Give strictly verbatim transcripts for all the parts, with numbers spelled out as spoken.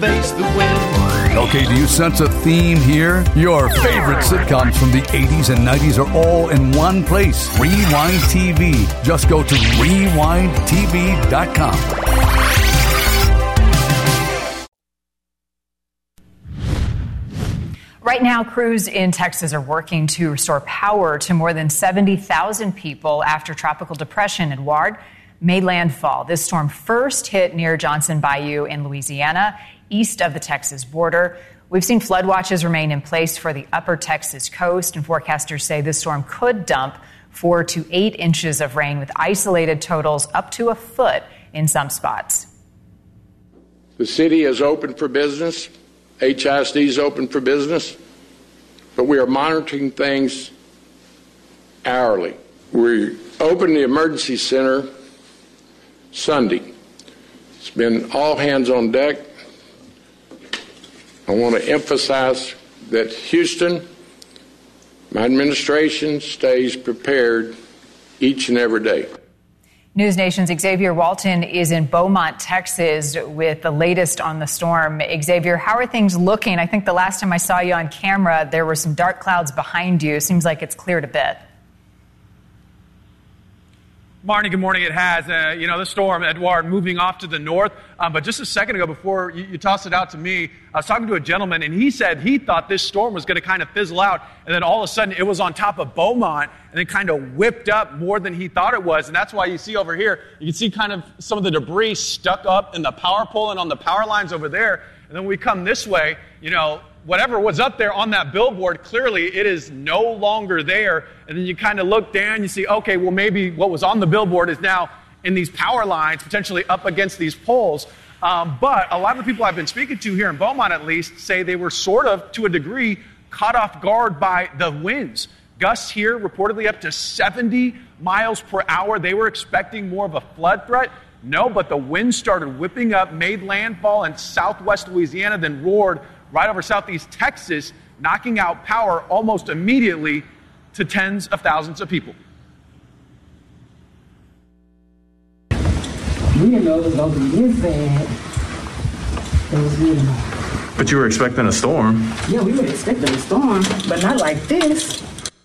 face the wind. Okay, do you sense a theme here? Your favorite sitcoms from the eighties and nineties are all in one place. Rewind T V. Just go to rewind t v dot com. Right now, crews in Texas are working to restore power to more than seventy thousand people after Tropical Depression Edouard made landfall. This storm first hit near Johnson Bayou in Louisiana, east of the Texas border. We've seen flood watches remain in place for the upper Texas coast, and forecasters say this storm could dump four to eight inches of rain with isolated totals up to a foot in some spots. The city is open for business. H I S D is open for business, but we are monitoring things hourly. We opened the emergency center Sunday. It's been all hands on deck. I want to emphasize that Houston, my administration, stays prepared each and every day. News Nation's Xavier Walton is in Beaumont, Texas, with the latest on the storm. Xavier, how are things looking? I think the last time I saw you on camera, there were some dark clouds behind you. Seems like it's cleared a bit. Marnie, good morning. It has. Uh, you know, the storm, Edouard, moving off to the north. Um, but just a second ago, before you, you tossed it out to me, I was talking to a gentleman, and he said he thought this storm was going to kind of fizzle out. And then all of a sudden, it was on top of Beaumont, and then kind of whipped up more than he thought it was. And that's why you see over here, you can see kind of some of the debris stuck up in the power pole and on the power lines over there. And then we come this way, you know, whatever was up there on that billboard, clearly it is no longer there. And then you kind of look down, you see, okay, well, maybe what was on the billboard is now in these power lines, potentially up against these poles. Um, but a lot of the people I've been speaking to here in Beaumont, at least, say they were sort of, to a degree, caught off guard by the winds. Gusts here reportedly up to seventy miles per hour. They were expecting more of a flood threat. No, but the wind started whipping up, made landfall in southwest Louisiana, then roared right over southeast Texas, knocking out power almost immediately to tens of thousands of people. We didn't know it was going to be this bad. It was good. But you were expecting a storm. Yeah, we were expecting a storm, but not like this.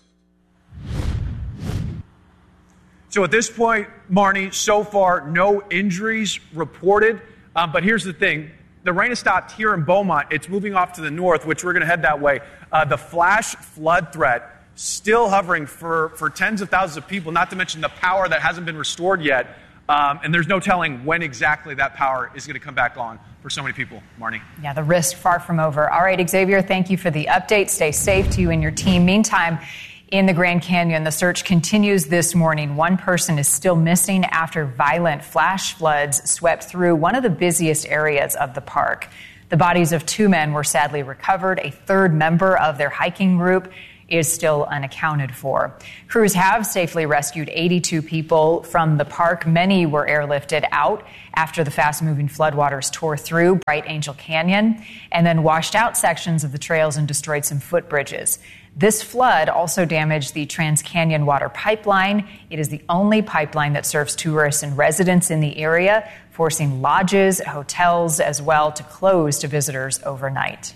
So at this point, Marnie, so far, no injuries reported. Um, but here's the thing. The rain has stopped here in Beaumont. It's moving off to the north, which we're going to head that way. Uh, the flash flood threat still hovering for, for tens of thousands of people, not to mention the power that hasn't been restored yet. Um, and there's no telling when exactly that power is going to come back on for so many people. Marnie. Yeah, the risk far from over. All right, Xavier, thank you for the update. Stay safe to you and your team. Meantime, in the Grand Canyon, the search continues this morning. One person is still missing after violent flash floods swept through one of the busiest areas of the park. The bodies of two men were sadly recovered. A third member of their hiking group is still unaccounted for. Crews have safely rescued eighty-two people from the park. Many were airlifted out after the fast-moving floodwaters tore through Bright Angel Canyon and then washed out sections of the trails and destroyed some footbridges. This flood also damaged the Trans-Canyon Water Pipeline. It is the only pipeline that serves tourists and residents in the area, forcing lodges, hotels as well to close to visitors overnight.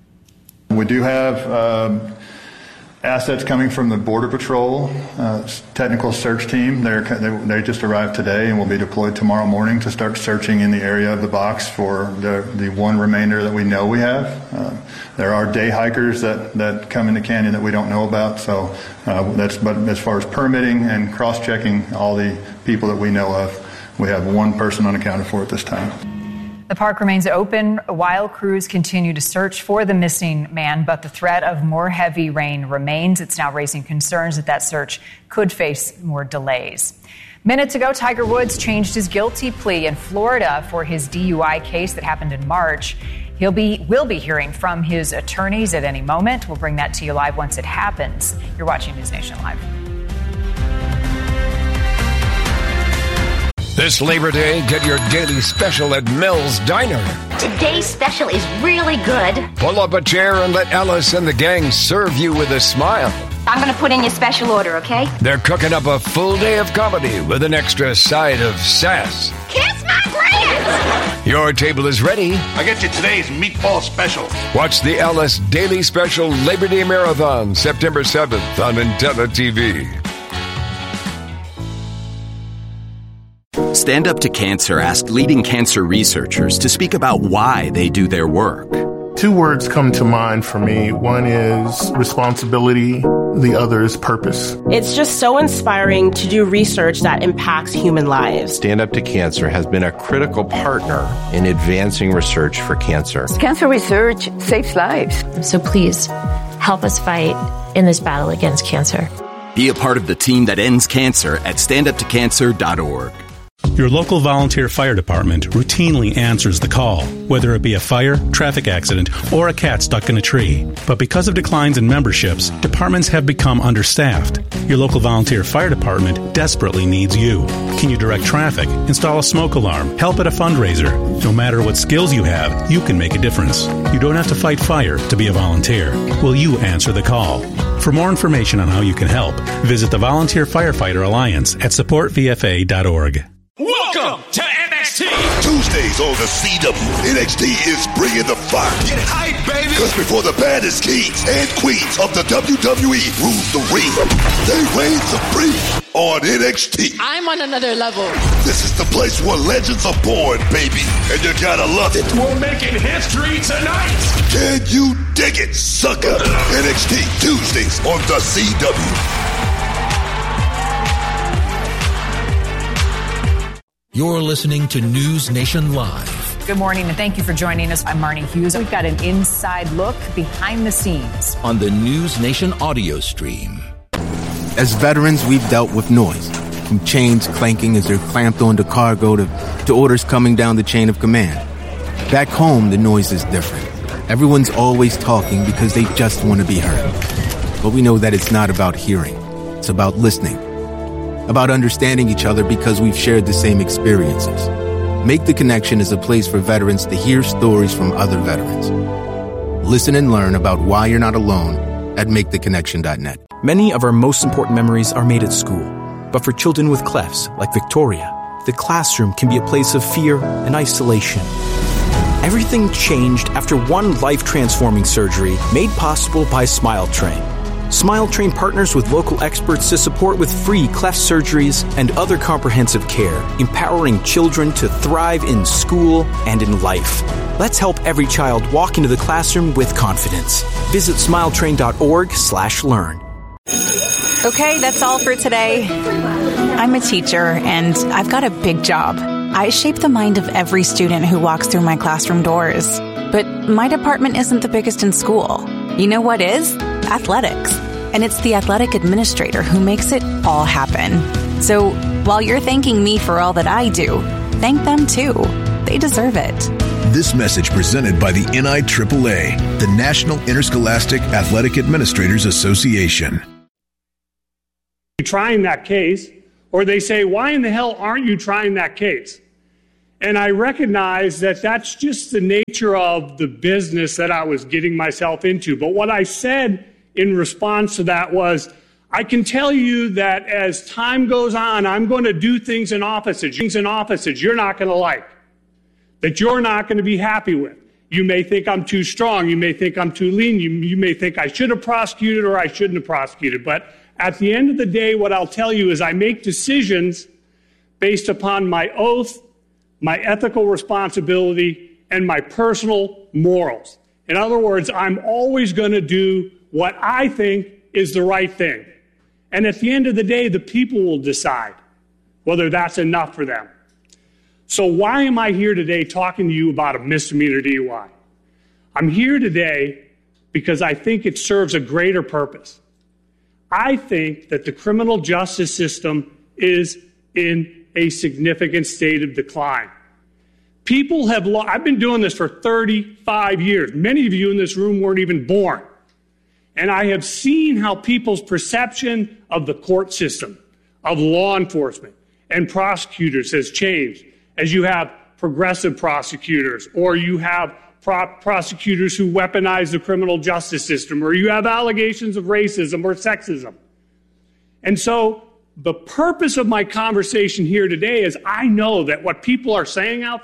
We do have um, assets coming from the Border Patrol uh, technical search team. They're, they, they just arrived today and will be deployed tomorrow morning to start searching in the area of the box for the, the one remainder that we know we have. Uh, there are day hikers that, that come in the canyon that we don't know about. So uh, that's, but as far as permitting and cross-checking all the people that we know of, we have one person unaccounted for at this time. The park remains open while crews continue to search for the missing man, but the threat of more heavy rain remains. It's now raising concerns that that search could face more delays. Minutes ago, Tiger Woods changed his guilty plea in Florida for his D U I case that happened in March. He'll be, will be hearing from his attorneys at any moment. We'll bring that to you live once it happens. You're watching News Nation Live. This Labor Day, get your daily special at Mel's Diner. Today's special is really good. Pull up a chair and let Ellis and the gang serve you with a smile. I'm going to put in your special order, okay? They're cooking up a full day of comedy with an extra side of sass. Kiss my friend! Your table is ready. I get you today's meatball special. Watch the Ellis Daily Special Labor Day Marathon, September seventh on Nintendo T V. Stand Up to Cancer asked leading cancer researchers to speak about why they do their work. Two words come to mind for me. One is responsibility. The other is purpose. It's just so inspiring to do research that impacts human lives. Stand Up to Cancer has been a critical partner in advancing research for cancer. Cancer research saves lives. So please, help us fight in this battle against cancer. Be a part of the team that ends cancer at stand up to cancer dot org. Your local volunteer fire department routinely answers the call, whether it be a fire, traffic accident, or a cat stuck in a tree. But because of declines in memberships, departments have become understaffed. Your local volunteer fire department desperately needs you. Can you direct traffic, install a smoke alarm, help at a fundraiser? No matter what skills you have, you can make a difference. You don't have to fight fire to be a volunteer. Will you answer the call? For more information on how you can help, visit the Volunteer Firefighter Alliance at support v f a dot org. Welcome to N X T. Tuesdays on the C W. N X T is bringing the fire. Get hype, baby. Because before the baddest kings and queens of the W W E rule the ring, they reign supreme on N X T. I'm on another level. This is the place where legends are born, baby. And you gotta love it. We're making history tonight. Can you dig it, sucker? N X T Tuesdays on the C W. You're listening to News Nation Live. Good morning, and thank you for joining us. I'm Marnie Hughes. We've got an inside look behind the scenes on the News Nation audio stream. As veterans, we've dealt with noise, from chains clanking as they're clamped onto cargo to, to orders coming down the chain of command. Back home, the noise is different. Everyone's always talking because they just want to be heard. But we know that it's not about hearing. It's about listening. About understanding each other because we've shared the same experiences. Make the Connection is a place for veterans to hear stories from other veterans. Listen and learn about why you're not alone at make the connection dot net. Many of our most important memories are made at school. But for children with clefts, like Victoria, the classroom can be a place of fear and isolation. Everything changed after one life-transforming surgery made possible by Smile Train. Smile Train partners with local experts to support with free cleft surgeries and other comprehensive care, empowering children to thrive in school and in life. Let's help every child walk into the classroom with confidence. Visit smile train dot org slash learn. Okay, that's all for today. I'm a teacher, and I've got a big job. I shape the mind of every student who walks through my classroom doors. But my department isn't the biggest in school. You know what is? Athletics. And it's the athletic administrator who makes it all happen. So while you're thanking me for all that I do, thank them too. They deserve it. This message presented by the N I triple A, the National Interscholastic Athletic Administrators Association. Trying that case, or they say, why in the hell aren't you trying that case? And I recognize that that's just the nature of the business that I was getting myself into. But what I said in response to that was, I can tell you that as time goes on, I'm going to do things in offices, things in offices you're not going to like, that you're not going to be happy with. You may think I'm too strong. You may think I'm too lean. You, you may think I should have prosecuted or I shouldn't have prosecuted. But at the end of the day, what I'll tell you is I make decisions based upon my oath, my ethical responsibility, and my personal morals. In other words, I'm always going to do what I think is the right thing. And at the end of the day, the people will decide whether that's enough for them. So why am I here today talking to you about a misdemeanor D U I? I'm here today because I think it serves a greater purpose. I think that the criminal justice system is in a significant state of decline. People have, lo- I've been doing this for thirty-five years. Many of you in this room weren't even born. And I have seen how people's perception of the court system, of law enforcement, and prosecutors has changed as you have progressive prosecutors, or you have pro- prosecutors who weaponize the criminal justice system, or you have allegations of racism or sexism. And so the purpose of my conversation here today is I know that what people are saying out there,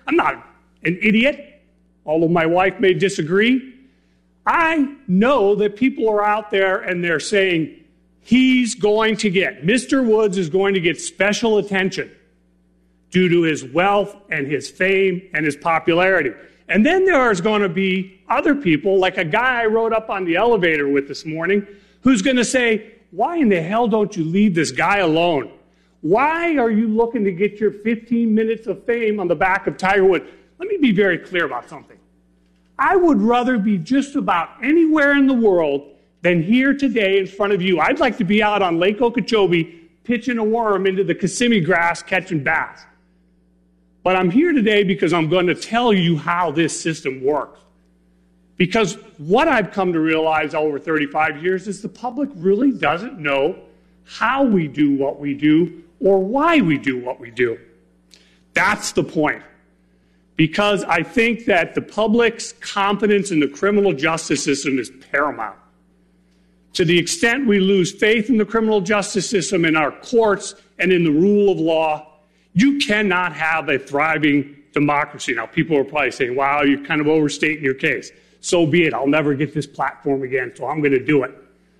I'm not an idiot, although my wife may disagree. I know that people are out there and they're saying, he's going to get, Mister Woods is going to get special attention due to his wealth and his fame and his popularity. And then there's going to be other people, like a guy I rode up on the elevator with this morning, who's going to say, why in the hell don't you leave this guy alone? Why are you looking to get your fifteen minutes of fame on the back of Tiger Woods? Let me be very clear about something. I would rather be just about anywhere in the world than here today in front of you. I'd like to be out on Lake Okeechobee pitching a worm into the Kissimmee grass catching bass. But I'm here today because I'm going to tell you how this system works. Because what I've come to realize over thirty-five years is the public really doesn't know how we do what we do or why we do what we do. That's the point. Because I think that the public's confidence in the criminal justice system is paramount. To the extent we lose faith in the criminal justice system, in our courts, and in the rule of law, you cannot have a thriving democracy. Now, people are probably saying, wow, you're kind of overstating your case. So be it. I'll never get this platform again, so I'm going to do it.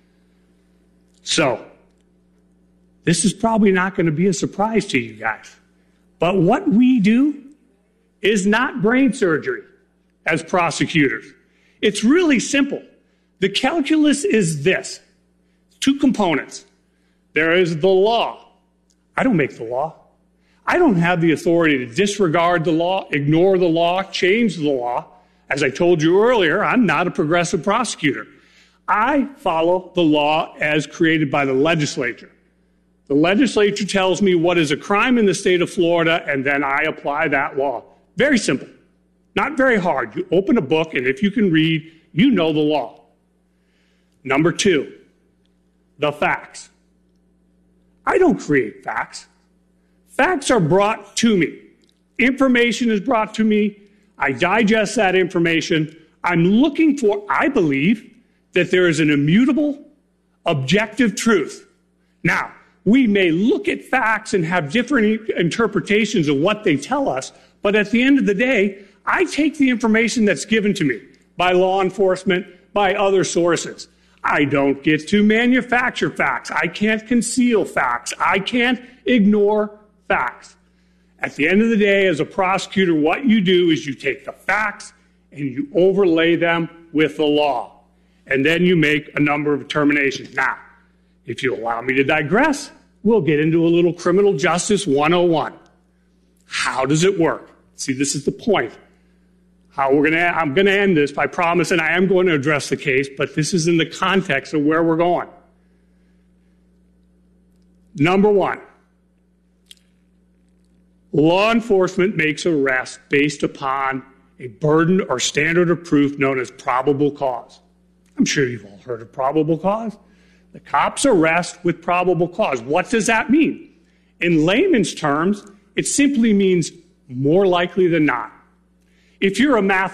So, this is probably not going to be a surprise to you guys. But what we do is not brain surgery as prosecutors. It's really simple. The calculus is this. Two components. There is the law. I don't make the law. I don't have the authority to disregard the law, ignore the law, change the law. As I told you earlier, I'm not a progressive prosecutor. I follow the law as created by the legislature. The legislature tells me what is a crime in the state of Florida, and then I apply that law. Very simple. Not very hard. You open a book, and if you can read, you know the law. Number two, the facts. I don't create facts. Facts are brought to me. Information is brought to me. I digest that information. I'm looking for, I believe, that there is an immutable, objective truth. Now, we may look at facts and have different interpretations of what they tell us, but at the end of the day, I take the information that's given to me by law enforcement, by other sources. I don't get to manufacture facts. I can't conceal facts. I can't ignore facts. At the end of the day, as a prosecutor, what you do is you take the facts and you overlay them with the law. And then you make a number of determinations. Now, if you allow me to digress, we'll get into a little criminal justice one oh one. How does it work? See, this is the point. How we're gonna, I'm going to end this by promising I am going to address the case, but this is in the context of where we're going. Number one, law enforcement makes arrests based upon a burden or standard of proof known as probable cause. I'm sure you've all heard of probable cause. The cops arrest with probable cause. What does that mean? In layman's terms, it simply means more likely than not. If you're a math